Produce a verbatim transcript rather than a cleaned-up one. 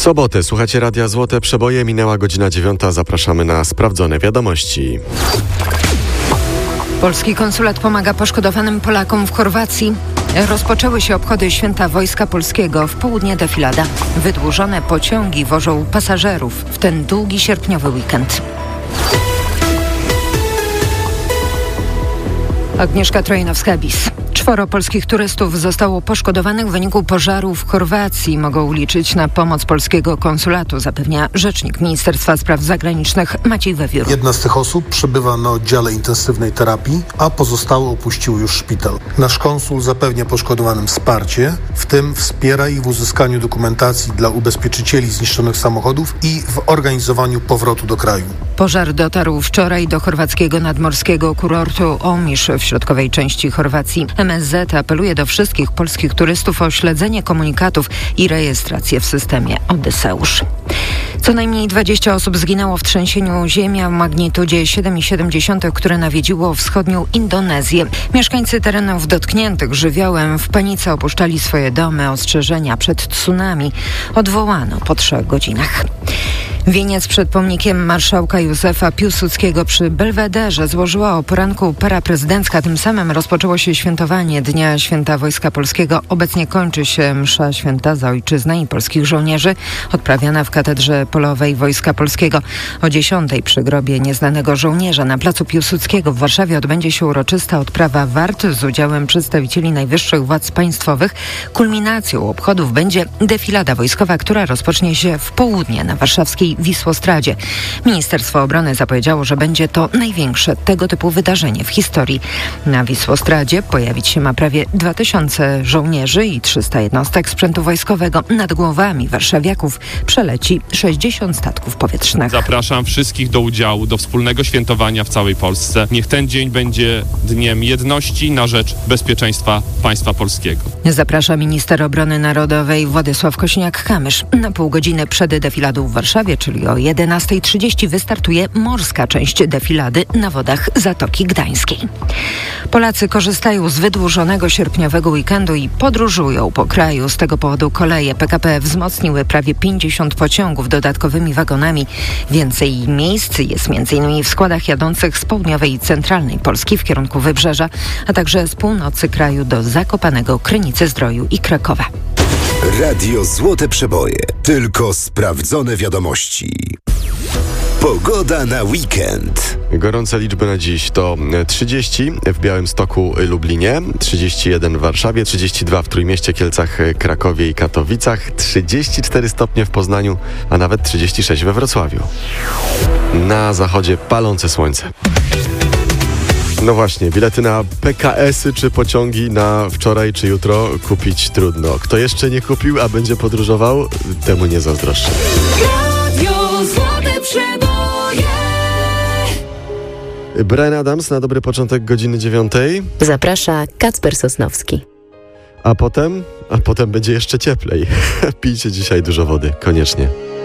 sobotę słuchacie Radia Złote Przeboje, minęła godzina dziewiąta, zapraszamy na sprawdzone wiadomości. Polski konsulat pomaga poszkodowanym Polakom w Chorwacji. Rozpoczęły się obchody Święta Wojska Polskiego. W południe defilada. Wydłużone pociągi wożą pasażerów w ten długi sierpniowy weekend. Agnieszka Trojnowska-Bis. Czworo polskich turystów zostało poszkodowanych w wyniku pożaru w Chorwacji. Mogą liczyć na pomoc polskiego konsulatu, zapewnia rzecznik Ministerstwa Spraw Zagranicznych Maciej Wewiór. Jedna z tych osób przebywa na oddziale intensywnej terapii, a pozostałe opuściły już szpital. Nasz konsul zapewnia poszkodowanym wsparcie, w tym wspiera ich w uzyskaniu dokumentacji dla ubezpieczycieli zniszczonych samochodów i w organizowaniu powrotu do kraju. Pożar dotarł wczoraj do chorwackiego nadmorskiego kurortu Omisz w środkowej części Chorwacji. M S Z apeluje do wszystkich polskich turystów o śledzenie komunikatów i rejestrację w systemie Odyseusz. Co najmniej dwadzieścia osób zginęło w trzęsieniu ziemi o magnitudzie siedem przecinek siedem, które nawiedziło wschodnią Indonezję. Mieszkańcy terenów dotkniętych żywiołem w panice opuszczali swoje domy. Ostrzeżenia przed tsunami odwołano po trzech godzinach. Wieniec przed pomnikiem marszałka Józefa Piłsudskiego przy Belwederze złożyła o poranku para prezydencka. Tym samym rozpoczęło się świętowanie Dnia Święta Wojska Polskiego. Obecnie kończy się msza święta za ojczyznę i polskich żołnierzy, odprawiana w Katedrze Polowej Wojska Polskiego. O dziesiątej przy grobie nieznanego żołnierza na placu Piłsudskiego w Warszawie odbędzie się uroczysta odprawa wart z udziałem przedstawicieli najwyższych władz państwowych. Kulminacją obchodów będzie defilada wojskowa, która rozpocznie się w południe na warszawskiej Wisłostradzie. Ministerstwo Obrony zapowiedziało, że będzie to największe tego typu wydarzenie w historii. Na Wisłostradzie pojawić się ma prawie dwa tysiące żołnierzy i trzysta jednostek sprzętu wojskowego. Nad głowami warszawiaków przeleci sześćdziesiąt statków powietrznych. Zapraszam wszystkich do udziału, do wspólnego świętowania w całej Polsce. Niech ten dzień będzie dniem jedności na rzecz bezpieczeństwa państwa polskiego. Zaprasza minister obrony narodowej Władysław Kosiniak-Kamysz. Na pół godziny przed defiladą w Warszawie, czyli o jedenasta trzydzieści, wystartuje morska część defilady na wodach Zatoki Gdańskiej. Polacy korzystają z wydłużonego sierpniowego weekendu i podróżują po kraju. Z tego powodu koleje P K P wzmocniły prawie pięćdziesiąt pociągów dodatkowymi wagonami. Więcej miejsc jest między innymi w składach jadących z południowej i centralnej Polski w kierunku Wybrzeża, a także z północy kraju do Zakopanego, Krynicy-Zdroju i Krakowa. Radio Złote Przeboje. Tylko sprawdzone wiadomości. Pogoda na weekend. Gorące liczby na dziś to trzydzieści w Białymstoku, Lublinie, trzydzieści jeden w Warszawie, trzydzieści dwa w Trójmieście, Kielcach, Krakowie i Katowicach, trzydzieści cztery stopnie w Poznaniu, a nawet trzydzieści sześć we Wrocławiu. Na zachodzie palące słońce. No właśnie, bilety na P K S-y czy pociągi na wczoraj czy jutro kupić trudno. Kto jeszcze nie kupił, a będzie podróżował, temu nie zazdroszczę. Radio Złote Przeboje. Bryan Adams na dobry początek godziny dziewiątej. Zaprasza Kacper Sosnowski. A potem, a potem będzie jeszcze cieplej. Pijcie dzisiaj dużo wody, koniecznie.